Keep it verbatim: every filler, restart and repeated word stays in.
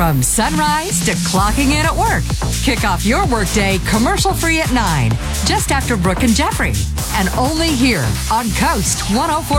From sunrise to clocking in at work. Kick off your workday commercial-free at nine, just after Brooke and Jeffrey. And only here on Coast one oh four.